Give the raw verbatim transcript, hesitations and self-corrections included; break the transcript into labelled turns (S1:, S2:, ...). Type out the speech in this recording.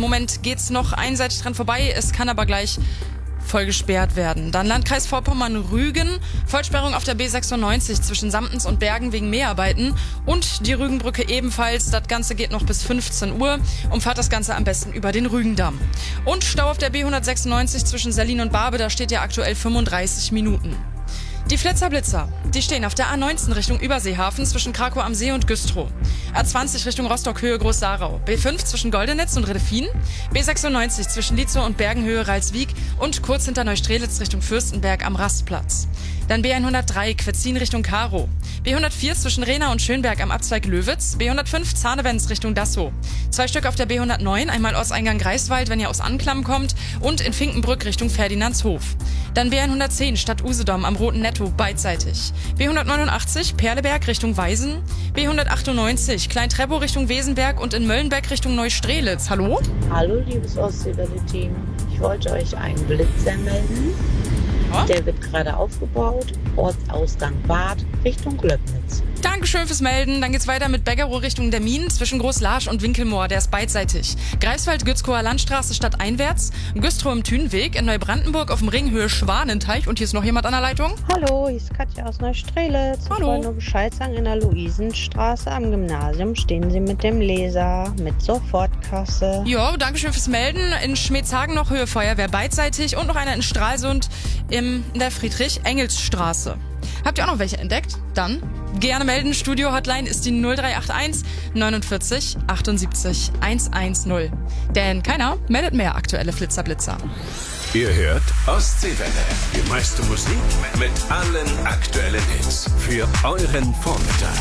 S1: Moment geht's noch einseitig dran vorbei, es kann aber gleich voll gesperrt werden. Dann Landkreis Vorpommern-Rügen, Vollsperrung auf der B sechsundneunzig zwischen Samtens und Bergen wegen Mäharbeiten und die Rügenbrücke ebenfalls. Das Ganze geht noch bis fünfzehn Uhr. Umfahrt das Ganze am besten über den Rügendamm. Und Stau auf der B hundertsechsundneunzig zwischen Sellin und Barbe, da steht ja aktuell fünfunddreißig Minuten. Die Flitzerblitzer, die stehen auf der A neunzehn Richtung Überseehafen zwischen Krakow am See und Güstrow. A zwanzig Richtung Rostock-Höhe Groß-Sarau. B fünf zwischen Goldenetz und Redefin. B sechsundneunzig zwischen Lietzow und Bergenhöhe Ralswiek und kurz hinter Neustrelitz Richtung Fürstenberg am Rastplatz. Dann B hundertdrei Quetzin Richtung Karow. B hundertvier zwischen Rehna und Schönberg am Abzweig Löwitz. B hundertfünf Zahnevents Richtung Dassow. Zwei Stück auf der B hundertneun, einmal Osteingang Greifswald, wenn ihr aus Anklam kommt, und in Finkenbrück Richtung Ferdinandshof. Dann B hundertzehn Stadt Usedom am Roten Netto beidseitig. B hundertneunundachtzig Perleberg Richtung Weisen. B hundertachtundneunzig Klein-Treppow Richtung Wesenberg und in Möllenbeck Richtung Neustrelitz. Hallo?
S2: Hallo, liebes Ostseewelle-Team. Ich wollte euch einen Blitzer melden.
S1: Ja?
S2: Der wird gerade aufgebaut. Ortsausgang Bad Richtung Glöcknitz.
S1: Dankeschön fürs Melden. Dann geht's weiter mit Beggerow Richtung Dermin zwischen Großlarsch und Winkelmoor. Der ist beidseitig. Greifswald-Gützkower Landstraße stadteinwärts. Güstrow im Thünweg. In Neubrandenburg auf dem Ring Höhe Schwanenteich. Und hier ist noch jemand an der Leitung.
S3: Hallo, hier ist Katja aus Neustrelitz.
S1: Hallo.
S3: Ich wollte nur Bescheid sagen, in der Luisenstraße am Gymnasium stehen Sie mit dem Leser mit Sofortkasse.
S1: Ja, Dankeschön fürs Melden. In Schmetzhagen noch Höhe Feuerwehr beidseitig. Und noch einer in Stralsund im, in der Friedrich-Engels-Straße. Habt ihr auch noch welche entdeckt? Dann gerne melden. Studio-Hotline ist die null drei acht eins neunundvierzig achtundsiebzig hundertzehn. Denn keiner meldet mehr aktuelle Flitzerblitzer.
S4: Ihr hört Ostseewelle. Die meiste Musik mit allen aktuellen Hits für euren Vormittag.